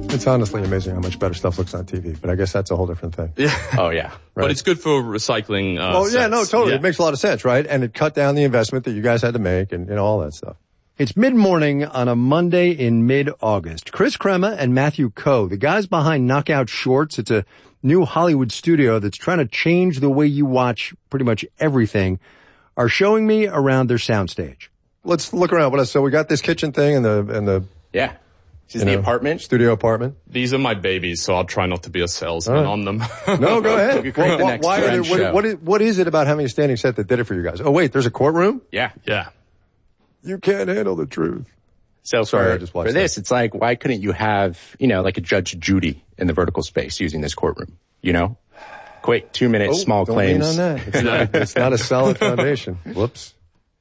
It's honestly amazing how much better stuff looks on TV, but I guess that's a whole different thing. Yeah. Oh, yeah. Right. But it's good for recycling. Yeah, no, totally. Yeah. It makes a lot of sense, right? And it cut down the investment that you guys had to make and all that stuff. It's mid-morning on a Monday in mid-August. Chris Crema and Matthew Coe, the guys behind Knockout Shorts, it's a new Hollywood studio that's trying to change the way you watch pretty much everything, are showing me around their soundstage. Let's look around. So we got this kitchen thing and the yeah. This is the apartment. Studio apartment. These are my babies, so I'll try not to be a salesman on them. No, go ahead. What is it about having a standing set that did it for you guys? Oh, wait, there's a courtroom? Yeah. Yeah. You can't handle the truth. So for this, it's like, why couldn't you have, like a Judge Judy in the vertical space using this courtroom? Quick 2-minute small claims. Don't lean on that. It's not a solid foundation. Whoops.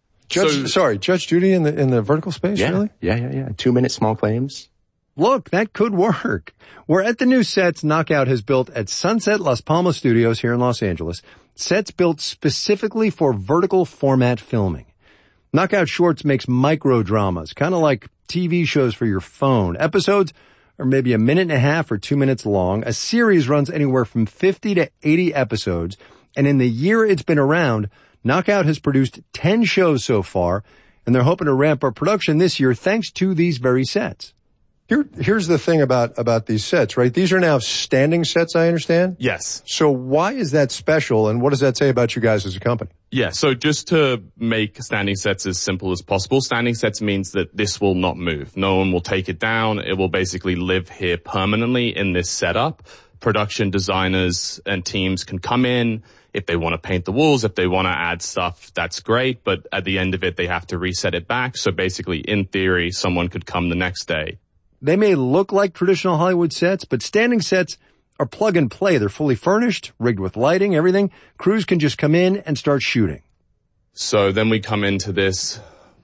Judge Judy in the vertical space, yeah, really? Yeah. 2-minute small claims. Look, that could work. We're at the new sets Knockout has built at Sunset Las Palmas Studios here in Los Angeles. Sets built specifically for vertical format filming. Knockout Shorts makes micro dramas, kind of like TV shows for your phone. Episodes are maybe 1.5 minutes or 2 minutes long. A series runs anywhere from 50 to 80 episodes. And in the year it's been around, Knockout has produced 10 shows so far, and they're hoping to ramp up production this year thanks to these very sets. Here's the thing about these sets, right? These are now standing sets, I understand? Yes. So why is that special, and what does that say about you guys as a company? Yeah, so just to make standing sets as simple as possible, standing sets means that this will not move. No one will take it down. It will basically live here permanently in this setup. Production designers and teams can come in. If they want to paint the walls, if they want to add stuff, that's great. But at the end of it, they have to reset it back. So basically, in theory, someone could come the next day. They may look like traditional Hollywood sets, but standing sets are plug and play. They're fully furnished, rigged with lighting, everything. Crews can just come in and start shooting. So then we come into this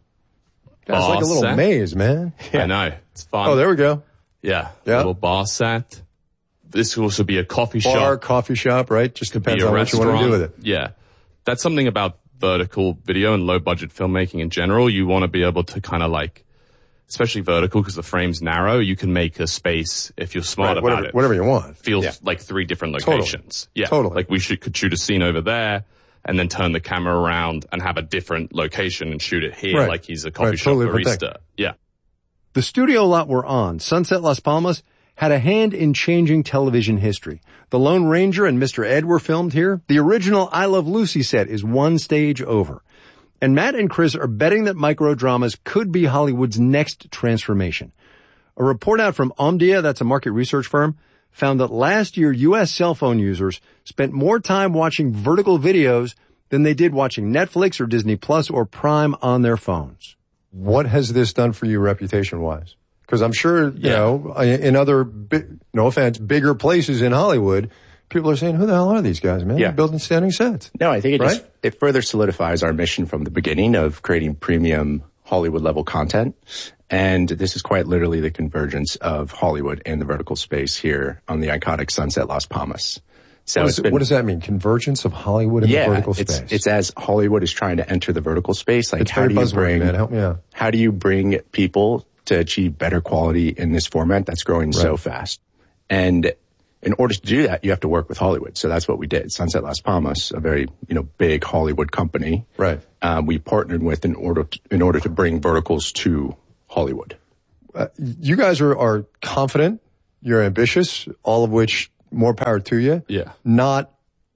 bar it's like a little set. maze, man. Yeah. I know. It's fun. Oh, there we go. Yeah. Little bar set. This will also be a coffee shop. Bar, coffee shop, right? Just depends on what you want to do with it. Yeah. That's something about vertical video and low budget filmmaking in general. You want to be able to kind of especially vertical because the frame's narrow, you can make a space if you're smart about it. Whatever you want. Feels like 3 different locations. Totally. Yeah. Totally. Like we could shoot a scene over there and then turn the camera around and have a different location and shoot it here like he's a coffee shop barista. Yeah. The studio lot we're on, Sunset Las Palmas, had a hand in changing television history. The Lone Ranger and Mr. Ed were filmed here. The original I Love Lucy set is one stage over. And Matt and Chris are betting that microdramas could be Hollywood's next transformation. A report out from Omdia, that's a market research firm, found that last year U.S. cell phone users spent more time watching vertical videos than they did watching Netflix or Disney Plus or Prime on their phones. What has this done for you reputation-wise? Because I'm sure, you know, in other, no offense, bigger places in Hollywood, people are saying, who the hell are these guys, man? Yeah. They're building standing sets. No, I think it further solidifies our mission from the beginning of creating premium Hollywood-level content. And this is quite literally the convergence of Hollywood and the vertical space here on the iconic Sunset Las Palmas. So what does that mean? Convergence of Hollywood and the vertical space? It's as Hollywood is trying to enter the vertical space. Like, it's very buzzwordy, man. Help me out. How do you bring people to achieve better quality in this format that's growing so fast? And in order to do that, you have to work with Hollywood. So that's what we did. Sunset Las Palmas, a very, big Hollywood company. Right. We partnered with in order to bring verticals to Hollywood. You guys are confident. You're ambitious, all of which more power to you. Yeah. Not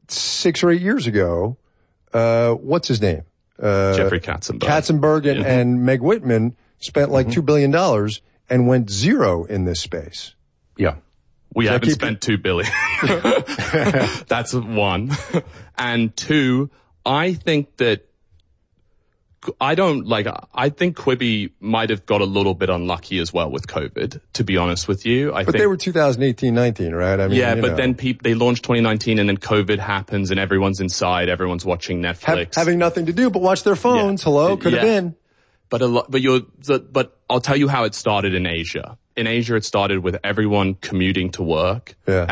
6 or 8 years ago, what's his name? Jeffrey Katzenberg. Katzenberg and Meg Whitman spent like $2 billion and went zero in this space. Yeah. We haven't spent $2 billion. That's one. And two, I think Quibi might have got a little bit unlucky as well with COVID, to be honest with you. But they were 2018-19, right? I mean, then they launched 2019 and then COVID happens and everyone's inside, everyone's watching Netflix. Having nothing to do but watch their phones. Yeah. Hello, could have been. But I'll tell you how it started in Asia. In Asia, it started with everyone commuting to work. Yeah.